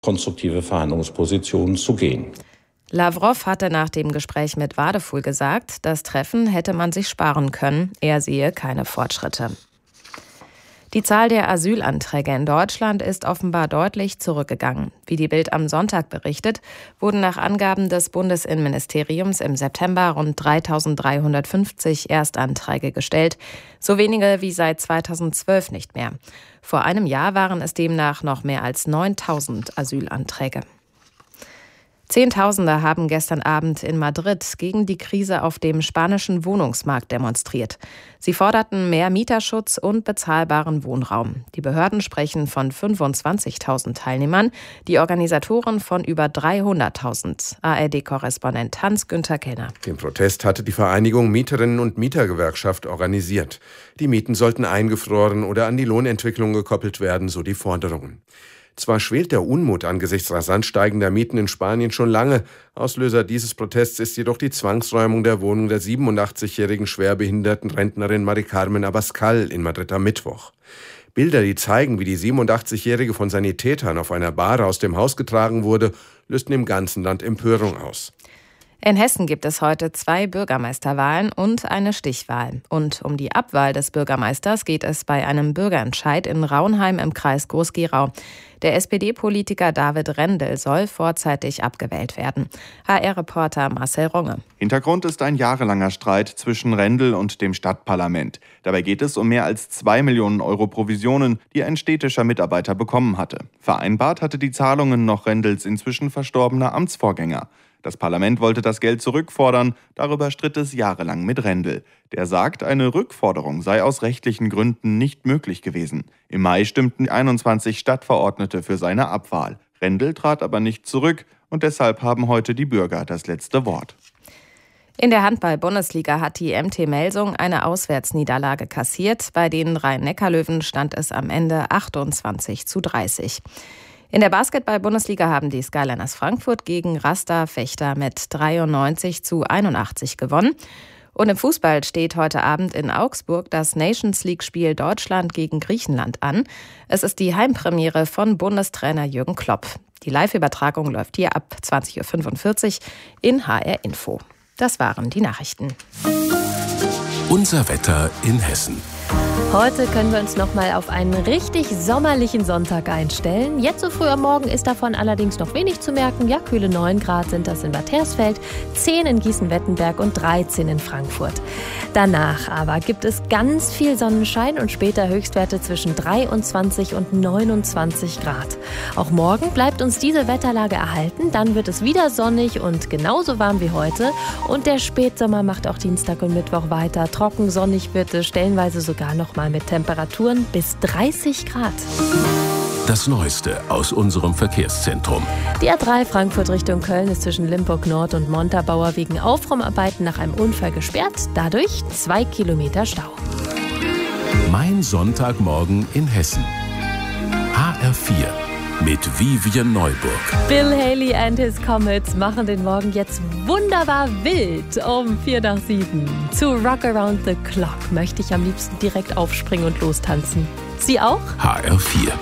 konstruktive Verhandlungspositionen zu gehen. Lavrov hatte nach dem Gespräch mit Wadefuhl gesagt, das Treffen hätte man sich sparen können. Er sehe keine Fortschritte. Die Zahl der Asylanträge in Deutschland ist offenbar deutlich zurückgegangen. Wie die Bild am Sonntag berichtet, wurden nach Angaben des Bundesinnenministeriums im September rund 3.350 Erstanträge gestellt, so wenige wie seit 2012 nicht mehr. Vor einem Jahr waren es demnach noch mehr als 9.000 Asylanträge. Zehntausende haben gestern Abend in Madrid gegen die Krise auf dem spanischen Wohnungsmarkt demonstriert. Sie forderten mehr Mieterschutz und bezahlbaren Wohnraum. Die Behörden sprechen von 25.000 Teilnehmern, die Organisatoren von über 300.000. ARD-Korrespondent Hans-Günther Kenner. Den Protest hatte die Vereinigung Mieterinnen- und Mietergewerkschaft organisiert. Die Mieten sollten eingefroren oder an die Lohnentwicklung gekoppelt werden, so die Forderungen. Zwar schwelt der Unmut angesichts rasant steigender Mieten in Spanien schon lange. Auslöser dieses Protests ist jedoch die Zwangsräumung der Wohnung der 87-jährigen schwerbehinderten Rentnerin Mari Carmen Abascal in Madrid am Mittwoch. Bilder, die zeigen, wie die 87-jährige von Sanitätern auf einer Bahre aus dem Haus getragen wurde, lösten im ganzen Land Empörung aus. In Hessen gibt es heute 2 Bürgermeisterwahlen und eine Stichwahl. Und um die Abwahl des Bürgermeisters geht es bei einem Bürgerentscheid in Raunheim im Kreis Groß-Gerau. Der SPD-Politiker David Rendel soll vorzeitig abgewählt werden. HR-Reporter Marcel Runge. Hintergrund ist ein jahrelanger Streit zwischen Rendel und dem Stadtparlament. Dabei geht es um mehr als 2 Millionen Euro Provisionen, die ein städtischer Mitarbeiter bekommen hatte. Vereinbart hatte die Zahlungen noch Rendels inzwischen verstorbener Amtsvorgänger. Das Parlament wollte das Geld zurückfordern, darüber stritt es jahrelang mit Rendel. Der sagt, eine Rückforderung sei aus rechtlichen Gründen nicht möglich gewesen. Im Mai stimmten 21 Stadtverordnete für seine Abwahl. Rendel trat aber nicht zurück und deshalb haben heute die Bürger das letzte Wort. In der Handball-Bundesliga hat die MT Melsung eine Auswärtsniederlage kassiert. Bei den Rhein-Neckar-Löwen stand es am Ende 28:30. In der Basketball-Bundesliga haben die Skyliners Frankfurt gegen Rasta Fechter mit 93:81 gewonnen. Und im Fußball steht heute Abend in Augsburg das Nations-League-Spiel Deutschland gegen Griechenland an. Es ist die Heimpremiere von Bundestrainer Jürgen Klopp. Die Live-Übertragung läuft hier ab 20:45 Uhr in HR Info. Das waren die Nachrichten. Unser Wetter in Hessen. Heute können wir uns noch mal auf einen richtig sommerlichen Sonntag einstellen. Jetzt so früh am Morgen ist davon allerdings noch wenig zu merken. Ja, kühle 9 Grad sind das in Bad Hersfeld, 10 in Gießen-Wettenberg und 13 in Frankfurt. Danach aber gibt es ganz viel Sonnenschein und später Höchstwerte zwischen 23 und 29 Grad. Auch morgen bleibt uns diese Wetterlage erhalten. Dann wird es wieder sonnig und genauso warm wie heute. Und der Spätsommer macht auch Dienstag und Mittwoch weiter. Trocken, sonnig wird es, stellenweise sogar noch mal mit Temperaturen bis 30 Grad. Das Neueste aus unserem Verkehrszentrum. Die A3 Frankfurt Richtung Köln ist zwischen Limburg Nord und Montabaur wegen Aufräumarbeiten nach einem Unfall gesperrt. Dadurch 2 Kilometer Stau. Mein Sonntagmorgen in Hessen. HR4 mit Vivian Neuburg. Bill Haley and his Comets machen den Morgen jetzt wunderbar wild um 6:45. Zu Rock Around the Clock möchte ich am liebsten direkt aufspringen und lostanzen. Sie auch? HR4.